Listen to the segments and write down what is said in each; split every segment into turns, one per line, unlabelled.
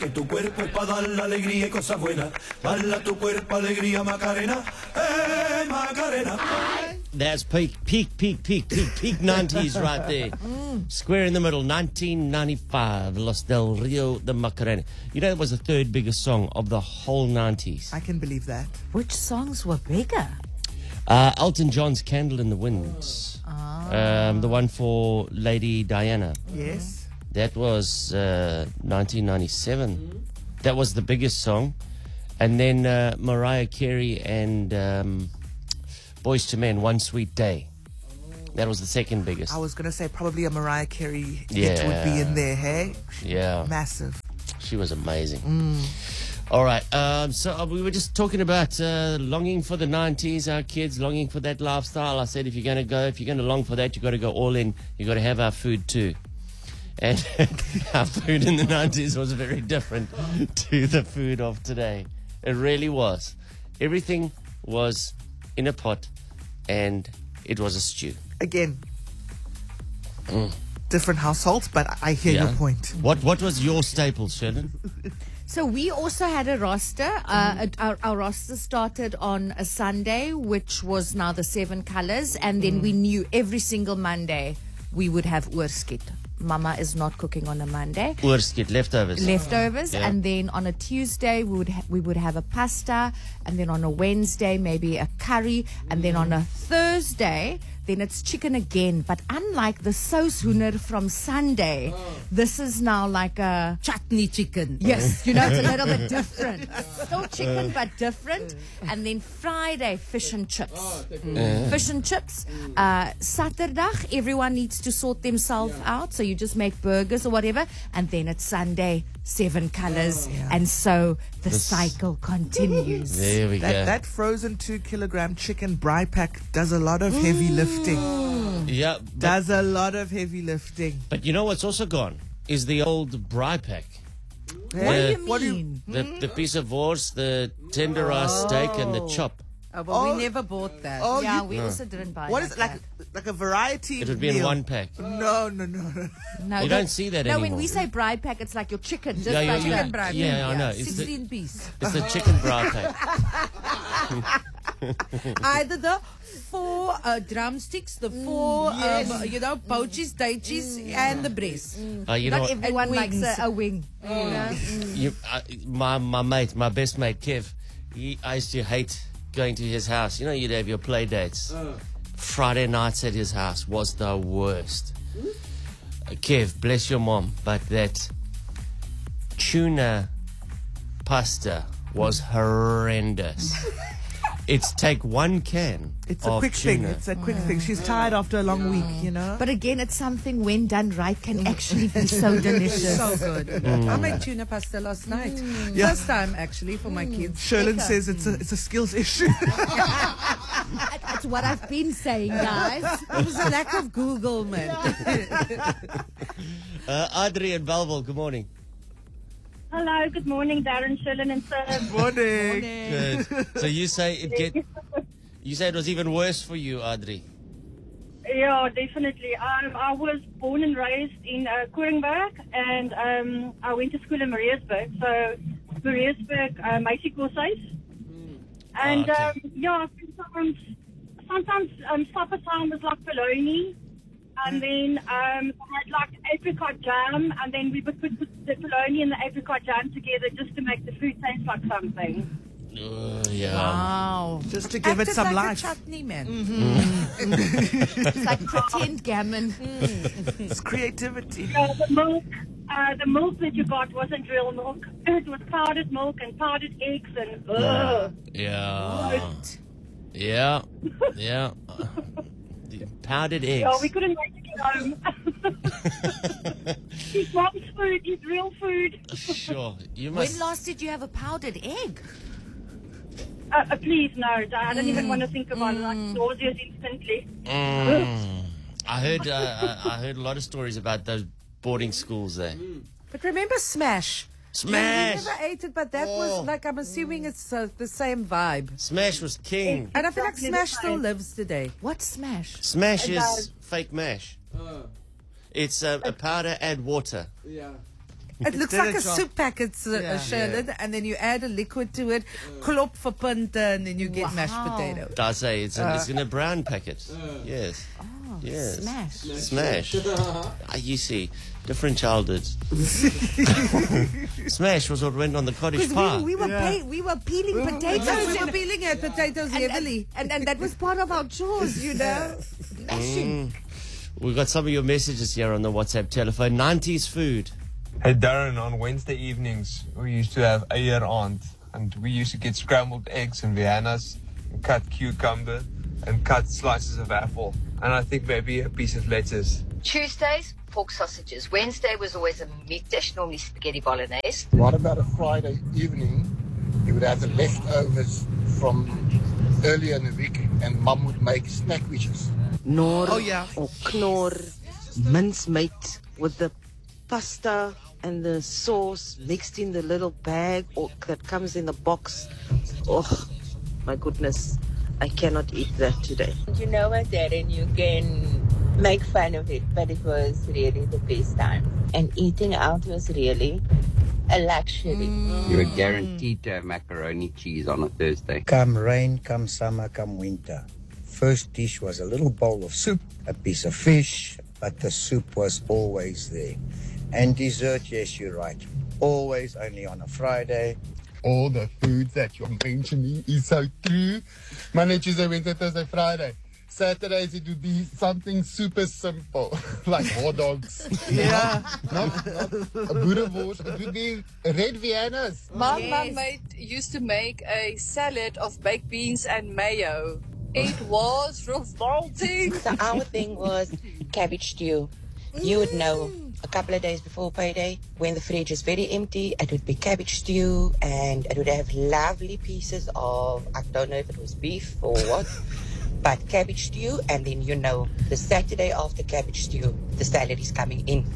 que tu cuerpo es para dar la alegría y cosas buenas. Dale a tu cuerpo alegría, Macarena, Macarena.
That's peak 90s right there. Square in the middle, 1995, Los del Rio de Macarena. You know, it was the third biggest song of the whole 90s.
I can believe that.
Which songs were bigger?
Elton John's Candle in the Wind. The one for Lady Diana.
Yes.
That was 1997. That was the biggest song. And then Mariah Carey and Boyz II Men, One Sweet Day. That was the second biggest.
I was going to say probably a Mariah Carey hit would be in there, hey?
Yeah.
Massive.
She was amazing. All right. So we were just talking about longing for the 90s, our kids longing for that lifestyle. I said if you're going to long for that, you've got to go all in. You've got to have our food too. And our food in the 90s was very different to the food of today. It really was. Everything was in a pot and it was a stew.
Again, different households, but I hear your point.
What was your staple, Shannon?
So we also had a roster. Our roster started on a Sunday, which was now the 7 colors. And then we knew every single Monday we would have oorskiet. Mama is not cooking on a Monday.
Oorskiet, leftovers. Yeah.
And then on a Tuesday we would have a pasta, and then on a Wednesday maybe a curry, and then on a Thursday then it's chicken again. But unlike the soushoender from Sunday, this is now like a
chutney chicken.
Yes, you know, it's a little bit different. Still chicken, but different. And then Friday, fish and chips. Fish and chips. Saturdag, everyone needs to sort themselves out. So you just make burgers or whatever. And then it's Sunday, 7 colors. And so the cycle continues.
There we go.
That frozen 2-kilogram chicken braai pack does a lot of heavy lifting.
Yeah.
Does a lot of heavy lifting.
But you know what's also gone? Is the old braai pack.
What do you mean?
The piece of horse, the tenderized steak, and the chop.
Oh, but we never bought that.
Oh,
Yeah, we also didn't buy
what
like
is it, like a variety
It would be in
meal?
one pack.
No.
No,
You don't see that
no,
anymore.
when we say braai pack, it's like your chicken. Just
Yeah,
like
Chicken braai.
Yeah, I know. It's
16 piece.
the chicken braai pack.
Either the 4 drumsticks, the 4, pouches, dainties, and the breast.
You know
Not
what?
everyone
And
likes
wings.
a wing.
My best mate Kev, I used to hate going to his house. You know, you'd have your play dates. Friday nights at his house was the worst. Kev, bless your mom, but that tuna pasta was horrendous. It's take 1 can.
It's a
of
quick
tuna.
thing. It's a quick thing. She's tired after a long week, you know.
But again, it's something when done right can actually be so delicious.
So good. I made tuna pasta last night. First time, actually, for my kids.
Sherlyn says it's a skills issue.
That's what I've been saying, guys.
It was a lack of Google, man.
Audrey and Belleville, good morning.
Hello, good morning, Darren, Sherlyn, and Sir.
Morning.
Good. So you say it was even worse for you, Audrey.
Yeah, definitely. I was born and raised in Koringberg, and I went to school in Mariesburg. So Mariesburg, Meisie Koshuis. And sometimes supper time was like bologna. And then I had like apricot jam, and then we would put the bologna and the apricot jam together just to make the food taste like something.
Yeah.
Wow.
Just to give it
Acted
some
like
life.
a chutney, man.
It's like pretend gammon.
It's creativity.
The milk that you got wasn't real milk. It was powdered milk and powdered eggs and
Yeah. The powdered eggs.
Yeah, we couldn't make it at home. Eat mom's food, eat real food.
Sure. You
When
must.
last did you have a powdered egg?
Please, no. I don't even want to think about it. Like nauseous instantly.
I heard a lot of stories about those boarding schools there.
But remember Smash?
Smash.
We never ate it, but that was like, I'm assuming it's the same vibe.
Smash was king.
And I feel like
Exactly
Smash
the
still
same.
lives today.
What smash?
Smash
It
is
does.
fake mash. It's a powder, add water.
It looks like a soup packet, Shirley, and then you add a liquid to it, klop vir punte, and then you get mashed potato.
I say it's in a brown packet. Yes. Yes. Smash. You see, different childhoods. Smash was what went on the cottage pie.
We were peeling potatoes.
We were peeling potatoes heavily.
And that was part of our chores, you know. Mashing.
We've got some of your messages here on the WhatsApp telephone. 90s food.
Hey Darren, on Wednesday evenings we used to have eierand, and we used to get scrambled eggs and Viennas, and cut cucumber, and cut slices of apple, and I think maybe a piece of lettuce.
Tuesdays, pork sausages. Wednesday was always a meat dish, normally spaghetti bolognese.
What about a Friday evening? You would have the leftovers from earlier in the week, and Mum would make snack wishes.
Nor
yeah.
or knor, mincemeat with the pasta and the sauce mixed in the little bag or that comes in the box. Oh, my goodness. I cannot eat that today.
You know what, Darren, you can make fun of it, but it was really the best time. And eating out was really a luxury.
You were guaranteed to have macaroni cheese on a Thursday.
Come rain, come summer, come winter. First dish was a little bowl of soup, a piece of fish, but the soup was always there. And dessert, yes, you're right. Always only on a Friday.
All the foods that you're mentioning is so true. Monday, Tuesday, Wednesday, Thursday, Friday. Saturdays, it would be something super simple, like hot dogs.
Yeah.
Not a boerewors. It would be red Viennas.
My mum used to make a salad of baked beans and mayo. It was revolting.
So our thing was cabbage stew. You would know a couple of days before payday, when the fridge is very empty, it would be cabbage stew, and it would have lovely pieces of, I don't know if it was beef or what, but cabbage stew, and then the Saturday after cabbage stew, the salad is coming in.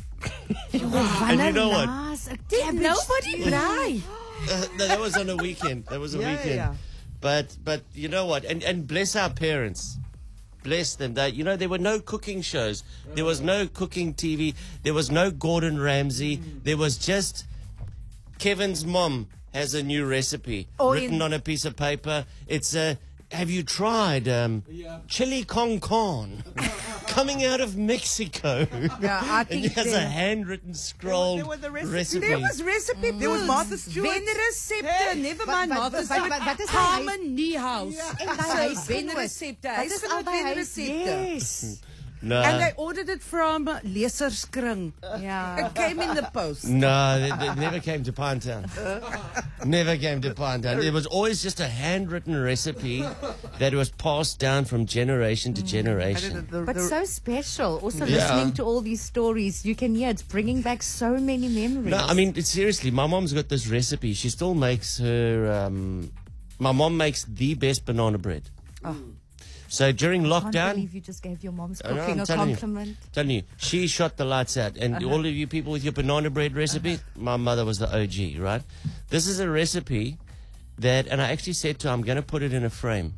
And you know what?
Did nobody cry?
No, that was on a weekend. That was a weekend.
Yeah.
But you know what? And bless our parents. Bless them. There were no cooking shows. There was no cooking TV. There was no Gordon Ramsay. There was just Kevin's mom has a new recipe written on a piece of paper. It's have you tried chili con carne coming out of Mexico?
Yeah, I
And
think
he has a handwritten scroll
There was the recipe.
recipe.
There was recipe.
There was Martha Stewart.
Wen recepte. Never mind Martha Stewart.
Wat is
Carmen Niehaus.
En by
So
huis
Wen
genoot.
recepte.
Wat
Hy
is
is
al by
Wen
huis?
recepte.
Yes.
No.
And they ordered it from Leserskring.
Yeah.
It came in the post.
No, they never came to Pinetown. Never came to Pinetown. It was always just a handwritten recipe that was passed down from generation to generation.
But so special. Also
Yeah.
listening to all these stories, you can hear it's bringing back so many memories.
No, I mean, seriously, my mom's got this recipe. She still makes her... my mom makes the best banana bread.
Oh.
So during
I can't
lockdown...
believe you just gave your mom's
I know,
cooking
I'm
a
telling you.
compliment.
Telling you, she shot the lights out. And all of you people with your banana bread recipe, my mother was the OG, right? This is a recipe that, and I actually said to her, I'm going to put it in a frame.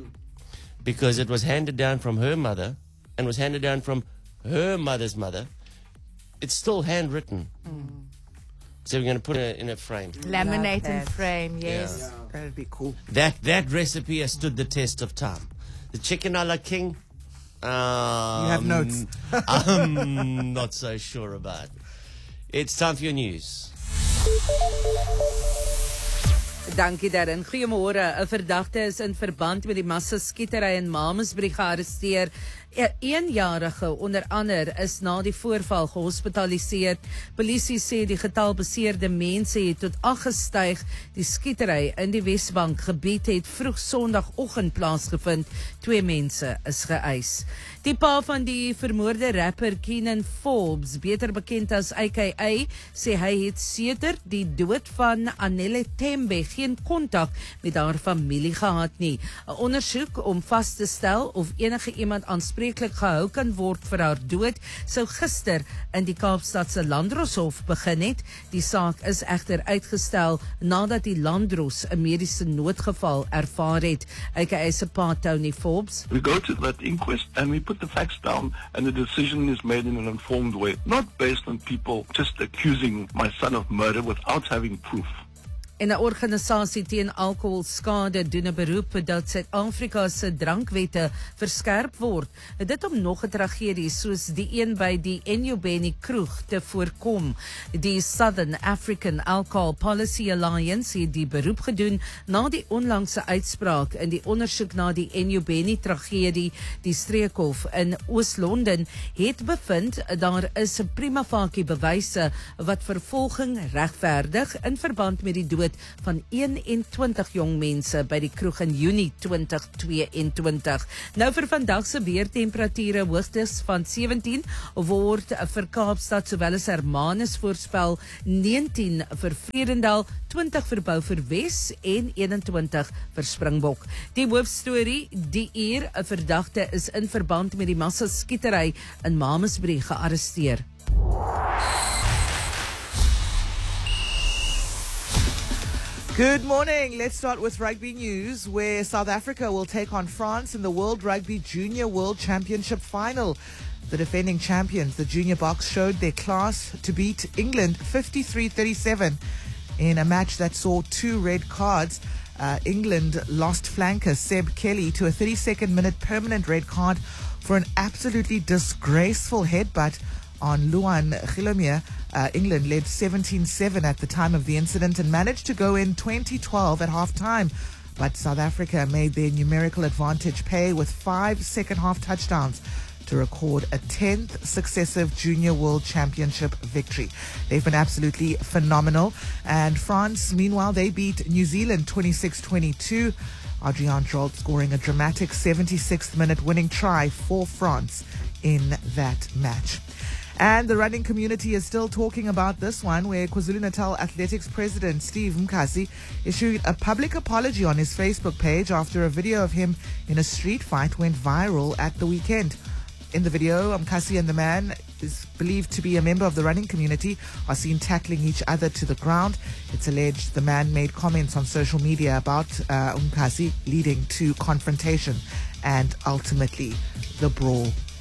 Because it was handed down from her mother and was handed down from her mother's mother. It's still handwritten. So we're going to put it in a frame.
Laminate and frame, yes.
That'd be cool.
That recipe has stood the test of time. The chicken a la king.
You have notes.
I'm not so sure about. It's time for your news.
Dankie Darren. Goeiemôre. 'n Verdagte is in verband met die massaskietery in Mamasbrieg gearresteer. 'n Eenjarige onder ander is na die voorval gehospitaliseer. Polisie sê die getal beseerde mense het tot 8 gestyg. Die skietery in die Wesbank gebied het vroeg Sondagoggend plaasgevind. 2 mense is geëis. Die pa van die vermoorde rapper Keenan Forbes, beter bekend as AKA, sê hy het sedert die dood van Anele Tembe geen geen kontak met haar familie gehad nie. 'n Ondersoek om vas te stel of enige iemand aanspreeklik gehou kan word vir haar dood sou gister in die Kaapstadse Landdroshof begin het. Die saak is egter uitgestel nadat die Landdros 'n mediese noodgeval ervaar het. Aka se pa Tony Forbes.
We go to that inquest and we put the facts down and the decision is made in an informed way, not based on people just accusing my son of murder without having proof.
En 'n organisasie teen alkoholskade doen 'n beroep dat Suid-Afrika se drankwette verskerp word. Dit om nog 'n tragedie soos die een by die Enyobeni kroeg te voorkom. Die Southern African Alcohol Policy Alliance het die beroep gedoen na die onlangse uitspraak in die ondersoek na die Enyobeni tragedie. Die streekhof in Oos-London het bevind daar is 'n prima facie bewyse wat vervolging regverdig in verband met die dood van 21 jong mense by die kroeg in Junie 2022. Nou vir vandag se weertemperature hoogtes van 17 word vir Kaapstad sowel as Hermanus voorspel, 19 vir Vredendal, 20 vir Beaufort Wes en 21 vir Springbok. Die hoofstorie, die uur 'n verdagte is in verband met die massaskietery in Malmesbury gearresteer.
Good morning. Let's start with rugby news, where South Africa will take on France in the World Rugby Junior World Championship final. The defending champions, the Junior Box, showed their class to beat England 53-37 in a match that saw 2 red cards. England lost flanker Seb Kelly to a 32nd minute permanent red card for an absolutely disgraceful headbutt on Luan Gilomir. England led 17-7 at the time of the incident and managed to go in 2012 at half-time. But South Africa made their numerical advantage pay with 5 second-half touchdowns to record a 10th successive Junior World Championship victory. They've been absolutely phenomenal. And France, meanwhile, they beat New Zealand 26-22. Adrian Jolt scoring a dramatic 76th minute winning try for France in that match. And the running community is still talking about this one, where KwaZulu-Natal Athletics President Steve Mkasi issued a public apology on his Facebook page after a video of him in a street fight went viral at the weekend. In the video, Mkasi and the man is believed to be a member of the running community are seen tackling each other to the ground. It's alleged the man made comments on social media about Mkasi, leading to confrontation and ultimately the brawl